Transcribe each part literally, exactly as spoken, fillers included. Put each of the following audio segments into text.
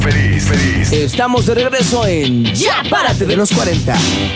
Feliz, feliz. Estamos de regreso en Ya Párate de los cuarenta.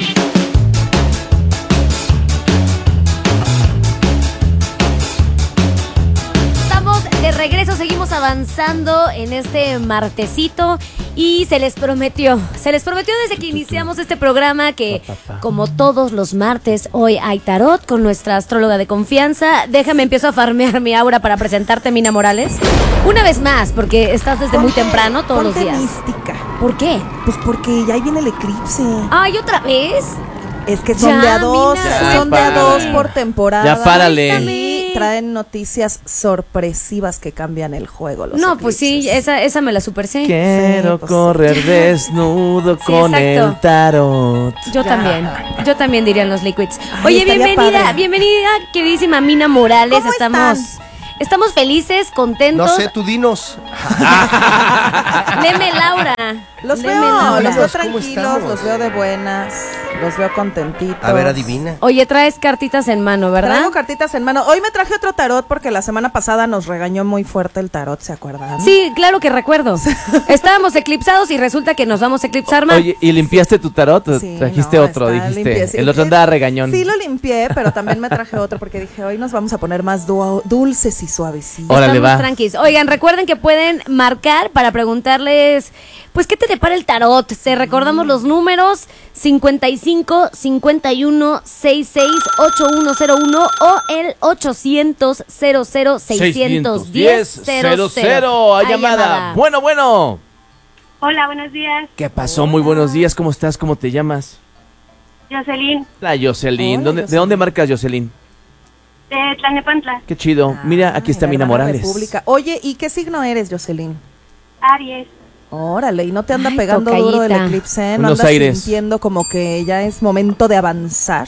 Estamos de regreso, seguimos avanzando en este martesito y se les prometió, se les prometió desde que iniciamos este programa que como todos los martes hoy hay tarot con nuestra astróloga de confianza. Déjame empiezo a farmear mi aura para presentarte, Mina Morales. Una vez más, porque estás desde muy temprano todos los días. Mística. ¿Por qué? Pues porque ya ahí viene el eclipse. Ay, ¿otra vez? Es que son Ya, de a dos, Mina. son de a dos por temporada. Ya párale. Y traen noticias sorpresivas que cambian el juego. Los No, pues sí, eclipses. esa, esa me la super sé. Quiero Sí, pues, correr desnudo Sí, con exacto. el tarot. Yo Ya. también, yo también dirían los liquids. Ay, Oye, estaría bienvenida, padre. bienvenida, queridísima Mina Morales. ¿Cómo estamos, están? estamos felices, No contentos. sé, tú dinos. Leme Laura. Los Leme veo, Laura. los veo ¿Cómo tranquilos, estamos? los veo de buenas, los veo contentitos. A ver, adivina. Oye, traes cartitas en mano, ¿verdad? Traigo cartitas en mano. Hoy me traje otro tarot porque la semana pasada nos regañó muy fuerte el tarot, ¿se acuerdan? Sí, claro que recuerdo. Estábamos eclipsados y resulta que nos vamos a eclipsar más. Oye, ¿y limpiaste tu tarot? Sí, Trajiste no, otro, está dijiste. limpiecito. El otro andaba regañón. Sí, lo limpié, pero también me traje otro porque dije, hoy nos vamos a poner más du- dulces y suavecitos. Órale, Estamos va. tranquis. Oigan, recuerden que pueden marcar para preguntarles, pues, ¿qué te depara el tarot? Te recordamos los números cincuenta y cinco, cincuenta y uno, sesenta y seis, ochenta y uno cero uno o el ochocientos, cero cero, seiscientos diez, cero cero. Hay llamada. Bueno, bueno. Hola, buenos días. ¿Qué pasó? Muy buenos días. ¿Cómo estás? ¿Cómo te llamas? Jocelyn, La Jocelyn. Hola, ¿Dónde- ¿De Jocelyn. dónde marcas, Jocelyn? de Tlanepantla, Qué chido. Mira, aquí Ay, está la Mina hermana Morales. República. Oye, ¿y qué signo eres, Jocelyn? Aries. Órale, ¿y no te anda Ay, pegando duro el tocallita. eclipse? ¿No Unos andas aires. sintiendo como que ya es momento de avanzar?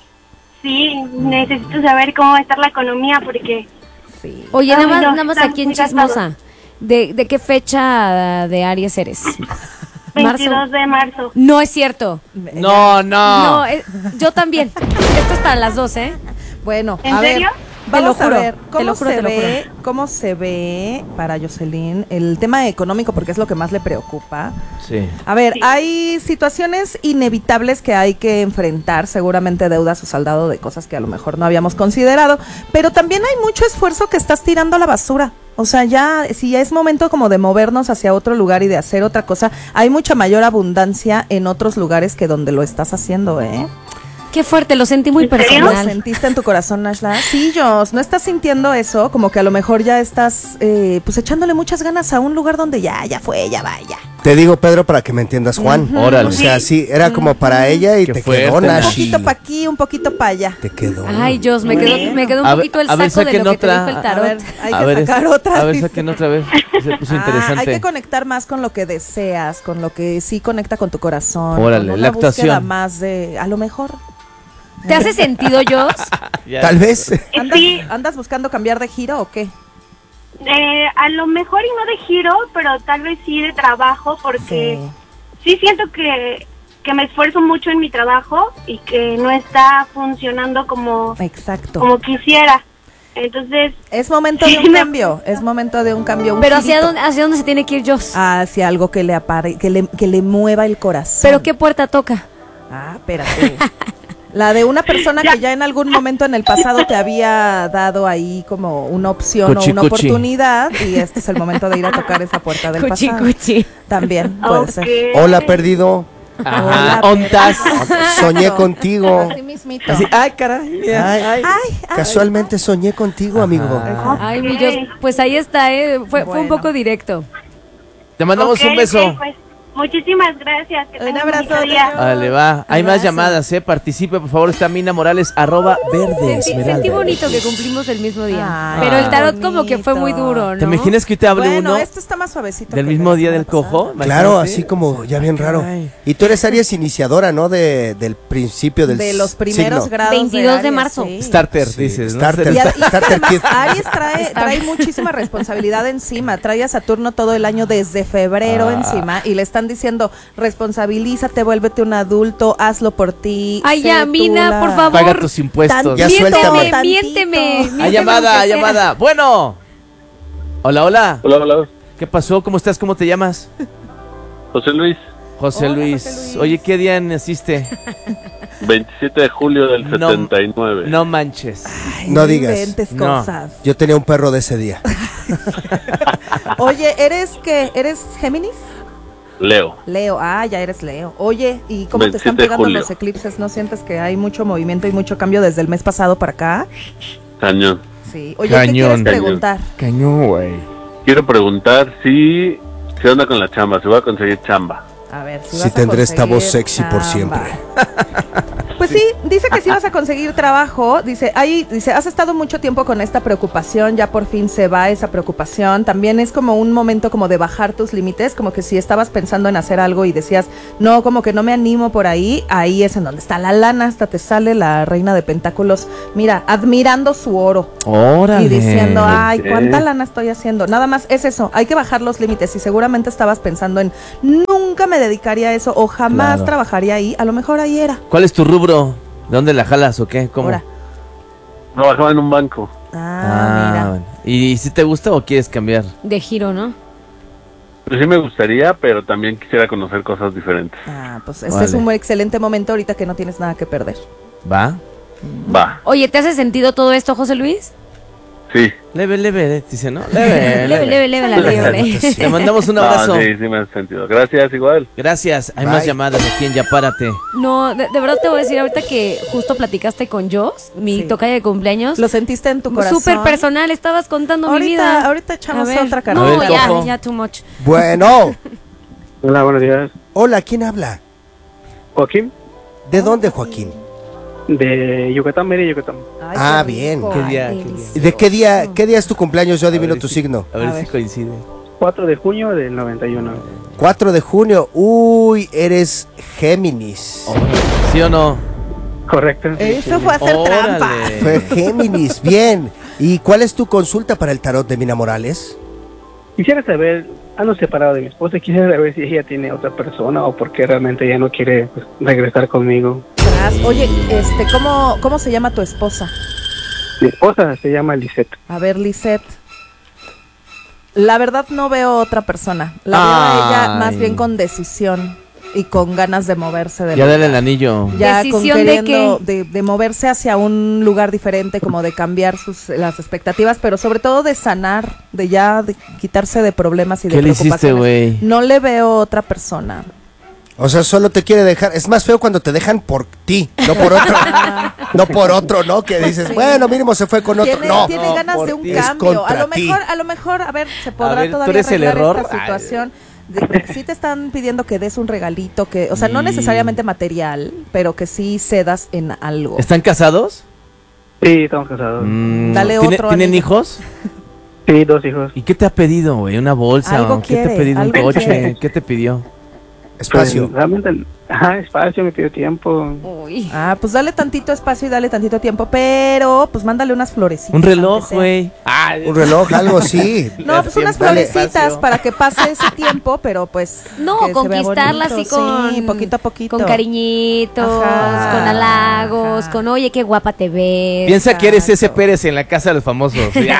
Sí, necesito saber cómo va a estar la economía porque Sí. Oye, Ay, nada más, no, nada más está aquí en muy gastado. Chismosa. ¿De, ¿De qué fecha de Aries eres? veintidós de marzo. No es cierto. No, no. No, eh, yo también. Esto es para las dos, ¿eh? Bueno, ¿En a ver, serio? vamos Te lo a juro, ver te cómo lo juro, se te lo ve, cómo se ve para Jocelyn el tema económico, porque es lo que más le preocupa. Sí. A ver, Sí. hay situaciones inevitables que hay que enfrentar, seguramente deudas o saldado de cosas que a lo mejor no habíamos considerado, pero también hay mucho esfuerzo que estás tirando a la basura. O sea, ya, si ya es momento como de movernos hacia otro lugar y de hacer otra cosa, hay mucha mayor abundancia en otros lugares que donde lo estás haciendo, ¿eh? Qué fuerte, lo sentí muy ¿En serio? ¿Lo personal. sentiste en tu corazón, Nashla? Sí, Jos, ¿no estás sintiendo eso? Como que a lo mejor ya estás, eh, pues echándole muchas ganas a un lugar donde ya, ya fue, ya vaya. Te digo, Pedro, para que me entiendas, Juan. Órale. O sea, sí, era como para ella y Qué te fuerte, quedó, Un Nash. Nashi. poquito para aquí, un poquito para allá. Te quedó. Ay, Dios, me Bueno. quedó, me quedó un A ver- poquito el a ver, saco de saquen lo que te otra. dijo el A tarot. ver, hay a que ver, sacar otra. A ver, dice. saquen otra vez. Se puso Ah, interesante. hay que conectar más con lo que deseas, con lo que sí conecta con tu corazón. Órale, con la una búsqueda actuación. más de, a lo mejor. ¿Te hace sentido, Jos? Ya. Tal vez. ¿Andas, Sí, ¿Andas buscando cambiar de giro o qué? eh, a lo mejor y no de giro, pero tal vez sí de trabajo porque Sí. sí, siento que, que me esfuerzo mucho en mi trabajo y que no está funcionando como, Exacto. como quisiera. Entonces, Es momento de Sí, un me- cambio, es momento de un cambio. Un Pero ¿hacia girito. dónde, ¿hacia dónde se tiene que ir Jos? Hacia algo que le apare, que le, que le mueva el corazón. ¿Pero qué puerta toca? Ah, espérate. La de una persona que ya en algún momento en el pasado te había dado ahí como una opción Cuchi, o una cuchi. oportunidad y este es el momento de ir a tocar esa puerta del Cuchi, pasado. cuchi. También puede ser. ok. Hola, perdido. Ajá. Hola, Ontas. Soñé contigo. Así mismito. Así, ay, caray. mira, Ay, ay. Ay, ay. Casualmente soñé contigo, amigo. Ay, mi Jos, pues ahí está, ¿eh? Fue, fue un Bueno. poco directo. Te mandamos Ok, un beso. ok, pues, muchísimas gracias. Que Un tengan abrazo, bonito día. Dios. Vale, va. Hay más Abrazo. llamadas, ¿eh? Participe, por favor. Está Mina Morales, arroba verde Sentí, esmeralda. sentí bonito que cumplimos el mismo día. Ay, pero el tarot bonito. como que fue muy duro, ¿no? ¿Te imaginas que te hable Bueno, uno esto está más suavecito. del que mismo la día semana del cojo? pasada. Claro, Imagínate. así como ya bien raro. Caray. Y tú eres Aries iniciadora, ¿no? De, del principio del De los primeros signo. grados. veintidós de Aries, marzo. sí. Starter, Sí, dices, ¿no? starter. Y, a- y Starter además, kit. Aries trae, trae muchísima responsabilidad encima, trae a Saturno todo el año desde febrero Ah. encima y le están diciendo responsabilízate, vuélvete un adulto, hazlo por ti. Ay, sé ya, tú Mina, la- por favor. Paga tus impuestos. Ya miénteme, suéltame. miénteme, miénteme. Hay llamada, aunque hay sea. llamada. Bueno. Hola, hola. Hola, hola. ¿Qué pasó? ¿Cómo estás? ¿Cómo te llamas? José Luis. José Hola, Luis. José Luis. Oye, ¿qué día naciste? veintisiete de julio del No, setenta y nueve. No manches. Ay, No digas. inventes No. cosas. Yo tenía un perro de ese día. Oye, ¿eres qué? ¿Eres Géminis? Leo. Leo, ah, ya eres Leo. Oye, ¿y cómo te están veintisiete de pegando julio. los eclipses? ¿No sientes que hay mucho movimiento y mucho cambio desde el mes pasado para acá? Cañón. Sí. Oye, Cañón. ¿qué quieres Cañón. preguntar? Cañón, güey. Quiero preguntar si... ¿Qué onda con la chamba? ¿Se va a conseguir chamba? A ver, si, Si vas a tendré esta conseguir voz sexy por chamba. siempre. Pues sí, dice que sí vas a conseguir trabajo. Dice, ahí, dice, has estado mucho tiempo con esta preocupación, ya por fin se va esa preocupación. También es como un momento como de bajar tus límites, como que si estabas pensando en hacer algo y decías, no, como que no me animo por ahí, ahí es en donde está la lana, hasta te sale la reina de pentáculos, mira, admirando su oro. Órale. Y diciendo, ay, Ok. ¿cuánta lana estoy haciendo? Nada más es eso, hay que bajar los límites. Y seguramente estabas pensando en, nunca me dedicaría a eso o jamás Claro. trabajaría ahí, a lo mejor ahí era. ¿Cuál es tu rubro? ¿De dónde la jalas o qué? ¿Cómo? Ahora. Trabajaba en un banco. Ah, mira. bueno. ¿Y si te gusta o quieres cambiar? De giro, ¿no? Pues sí me gustaría, pero también quisiera conocer cosas diferentes. Ah, pues este Vale. es un muy excelente momento ahorita que no tienes nada que perder. ¿Va? Va, Oye, ¿te hace sentido todo esto, José Luis? sí. Leve, leve, dice, ¿no? Leve, Leve, leve, leve la liebre. Te mandamos un abrazo. No, sí, sí me hace sentido. Gracias, igual. Gracias. Hay Bye. más llamadas aquí en Ya Párate. No, de, de verdad te voy a decir ahorita que justo platicaste con Jos, mi Sí. tocaya de cumpleaños. ¿Lo sentiste en tu corazón? Súper personal, estabas contando mi Ahorita- vida. ahorita echamos A ver. otra No, carnita. A ver, ya, Cojo. ya, too much. Bueno, Hola, buenos días. hola, ¿quién habla? Joaquín, ¿De dónde, Joaquín? de Yucatán, Mérida, Yucatán. Ay, Ah, qué bien. rico. ¿Qué día? Ay, ¿Qué día? delicioso. ¿De qué día, qué día es tu cumpleaños? Yo adivino ver tu si- signo. A ver A si ver. coincide. cuatro de junio del noventa y uno. cuatro de junio. Uy, eres Géminis. ¿Sí o no? Correcto. Eso fue hacer Órale. trampa. Fue Géminis, bien. ¿Y cuál es tu consulta para el tarot de Mina Morales? Quisiera saber, ando separado de mi esposa, quisiera saber si ella tiene otra persona o por qué realmente ella no quiere pues, regresar conmigo. Tras- Oye, este, ¿cómo, ¿cómo se llama tu esposa? Mi esposa se llama Lisette. A ver, Lisette. La verdad no veo otra persona. La veo a ella Ay. más bien con decisión y con ganas de moverse de Ya lugar. dale el anillo. Ya con ¿Decisión de queriendo de, de moverse hacia un lugar diferente, como de cambiar sus las expectativas, pero sobre todo de sanar, de ya de quitarse de problemas y de ¿Qué le hiciste, preocupaciones. güey? No le veo otra persona. O sea, solo te quiere dejar. Es más feo cuando te dejan por ti, no por otro. No por otro, ¿no? Que dices, Sí. bueno, mínimo se fue con otro. Tiene, No. tiene No, ganas por de un ti. Es cambio. A contra lo ti. mejor, a lo mejor, a ver, se podrá ver, ¿tú todavía eres el arreglar error? esta situación. De- sí te están pidiendo que des un regalito, que, o sea, no Y- necesariamente material, pero que sí cedas en algo. ¿Están casados? Sí, estamos casados. Mm, Dale ¿tiene- otro ¿Tienen anillo. hijos? Sí, dos hijos. ¿Y qué te ha pedido, güey? ¿Una bolsa? Algo ¿O ¿Qué te quiere, ha pedido? ¿Un algo coche? quiere. ¿Qué te pidió? Espacio. Pues, realmente, ajá, espacio, me pidió tiempo. Uy. Ah, pues dale tantito espacio y dale tantito tiempo, pero pues mándale unas florecitas. Un reloj, aunque sea. güey. Ah, Un reloj, algo así. No, pues unas Dale. florecitas para que pase ese tiempo, pero pues. No, que se vea conquistarla así bonito. con... Sí, poquito a poquito. Con cariñitos, Ajá. con halagos, Ajá. con oye, qué guapa te ves. Piensa que eres ese Exacto. Pérez en la casa de los famosos.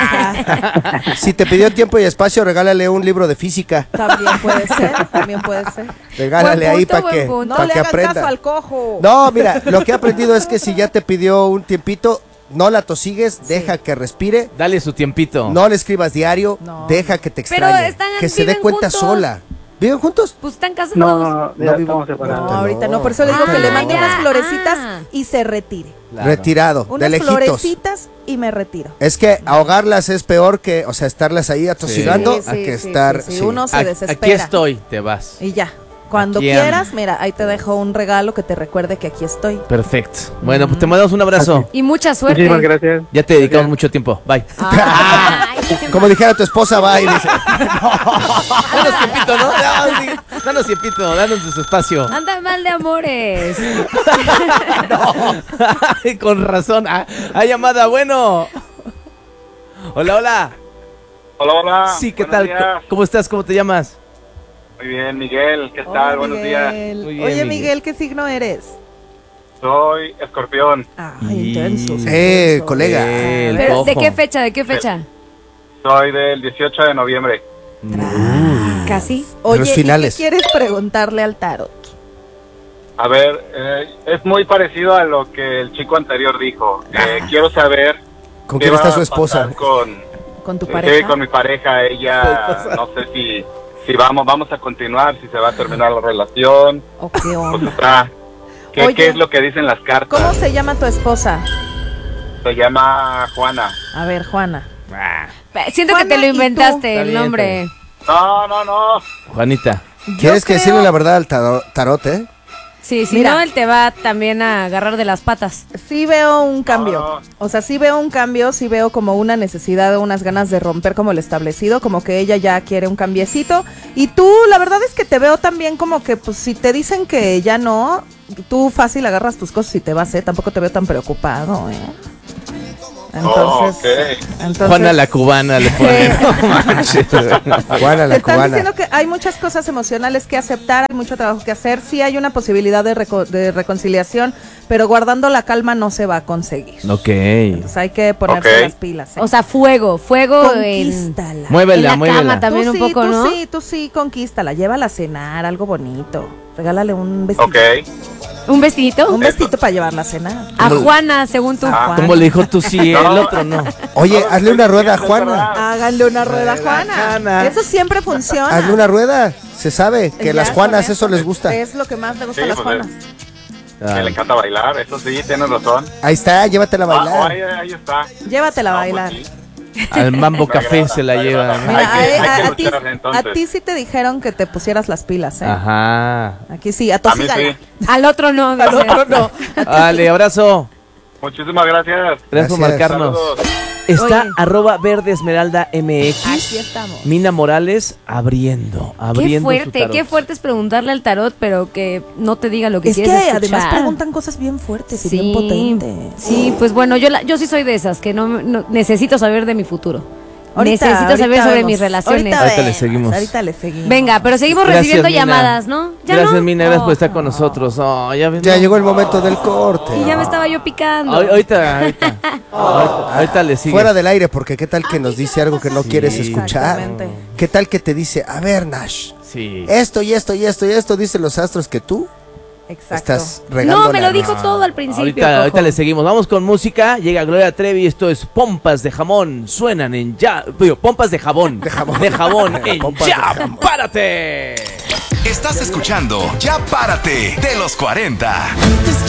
Ah. Si te pidió tiempo y espacio, regálale un libro de física. También puede ser, también puede ser. Regálale Buen ahí punto, para buen que, punto. No pa' le que hagan aprenda. caso al cojo. No, mira, lo que he aprendido es que si ya te pidió un tiempito, no la tosigues, deja que respire. Dale su tiempito. No le escribas diario, No. deja que te Pero extrañe. están- que se dé viven cuenta juntos. sola. ¿Viven juntos? Pues están casados. No, no, ya No, vivo- estamos separados. No, no. ahorita no, por eso le digo Ah, que le mande ya. unas florecitas Ah. y se retire. Claro. Retirado, de Unas lejitos. florecitas y me retiro. Es que ahogarlas es peor que, o sea, estarlas ahí atosigando Sí, sí, a que sí, estar. sí, sí. sí. Uno se Aquí- desespera. Aquí estoy, te vas. Y ya. Cuando Aquí quieras, ando. mira, ahí te dejo un regalo que te recuerde que aquí estoy. Perfecto. Bueno, pues te mandamos un abrazo. Y mucha suerte. Muchísimas gracias. Ya te dedicamos mucho tiempo. Bye. Ay, qué Como dijera tu esposa, va y dice. Danos tiempito, ¿no? No, sí. Danos tiempito, danos su espacio. Anda mal de amores. Ay, con razón. Ah, hay llamada, bueno. Hola, hola. Hola, hola. Sí, ¿qué Buenos tal? días. ¿Cómo estás? ¿Cómo te llamas? Muy bien, Miguel. ¿Qué tal? Hola, Buenos días. Miguel. Muy bien, Oye, Miguel. Miguel, ¿qué signo eres? Soy escorpión. Ah, Y- intensos. Eh, intensos. colega. Eh, el Pero, ¿de cojo. qué fecha? ¿De qué fecha? Soy del dieciocho de noviembre. Uy. Casi. Oye, los ¿y finales. qué quieres preguntarle al tarot? A ver, eh, es muy parecido a lo que el chico anterior dijo. Eh, Ah. quiero saber ¿Con qué quién va está a su esposa? pasar Con, ¿Con tu sí, pareja? con mi pareja. Ella, no sé si, si vamos, vamos a continuar, si se va a terminar la relación. ¿O qué Pues onda? está. ¿Qué, Oye. ¿Qué es lo que dicen las cartas? ¿Cómo se llama tu esposa? Se llama Juana. A ver, Juana. Ah, Siento que Juana, te lo ¿y tú? inventaste Está el bien, nombre. No, no, no. Juanita. Tienes Yo que creo- decirle la verdad al taro- tarot, ¿eh? Sí, si Mira. no, él te va también a agarrar de las patas. Sí veo un cambio. No. O sea, sí veo un cambio, sí veo como una necesidad o unas ganas de romper como el establecido, como que ella ya quiere un cambiecito. Y tú, la verdad es que te veo también como que, pues, si te dicen que ya no, tú fácil agarras tus cosas y te vas, ¿eh? Tampoco te veo tan preocupado, ¿eh? Entonces, ok. entonces Juana la cubana le pone. No manches. Juana te la están cubana. diciendo que hay muchas cosas emocionales que aceptar, hay mucho trabajo que hacer, sí hay una posibilidad de, reco- de reconciliación, pero guardando la calma no se va a conseguir. Ok. Entonces hay que ponerse Ok. las pilas. ¿eh? O sea, fuego, fuego en, Conquístala. en Muévela, la muévela. cama también Tú un sí, poco, tú ¿no? sí, tú sí, conquístala, llévala a cenar, algo bonito. Regálale un vestido. Ok. ¿Un vestidito? Un vestito para llevarla a cenar. A Juana, según tú. Ah. ¿Cómo le dijo tú sí, el otro no? Oye, No, hazle una estoy rueda a diciendo, Juana. es verdad. Háganle una rueda a Juana. Juana. Eso siempre funciona. Hazle una rueda. Se sabe que Ya las con Juanas eso les gusta. Es lo que más le gusta Sí, a las pues, Juanas. Que le encanta bailar, eso sí, tienes razón. Ahí está, llévatela a Ah, oh, bailar. ahí, ahí está. Llévatela a No, bailar. pues sí. Al Mambo Me Café agrada, se la me lleva. agrada. ¿no? Mira, Hay que- a, hay que a- a ti, luchar, entonces. a ti sí te dijeron que te pusieras las pilas, ¿eh? Ajá. Aquí sí, a A mí tosígala. sí. Al otro no. Al dice. otro no. Vale, abrazo. Muchísimas gracias. Gracias por Gracias. marcarnos. Saludos. Está Oye. arroba verde esmeralda mx. Aquí estamos. Mina Morales abriendo, Qué abriendo su fuerte, tarot. qué fuerte es preguntarle al tarot, pero que no te diga lo que Es que quieres escuchar. además preguntan cosas bien fuertes y Sí, bien potentes. sí, pues bueno, yo la- yo sí soy de esas que no, no- necesito saber de mi futuro. Ahorita- necesito saber ahorita sobre vemos. mis relaciones. Ahorita, Ahorita le vemos, seguimos. Ahorita le seguimos. Venga, pero seguimos Gracias, recibiendo Mina. llamadas, ¿no? ¿Ya Gracias, no? Mina, gracias por Oh, estar con nosotros. Oh, ya ves, Ya no. llegó el momento del corte. Y ya me estaba yo picando. Ahor- Ahorita, ahorita, ahorita, ahorita le sigue. Fuera del aire, porque qué tal que nos dice algo que no Sí. quieres escuchar. Exactamente. ¿Qué tal que te dice, a ver, Nash, Sí. esto y esto y esto y esto dicen los astros que tú Exacto. estás regando? No, me lo dijo todo al principio. Ahorita, Cojo. ahorita le seguimos. Vamos con música. Llega Gloria Trevi. Esto es Pompas de Jamón. Suenan en ya. Digo, Pompas de Jabón. De jabón. De jabón en Pompas de Ya. jamón. ¡Párate! Estás escuchando Ya Párate de los cuarenta.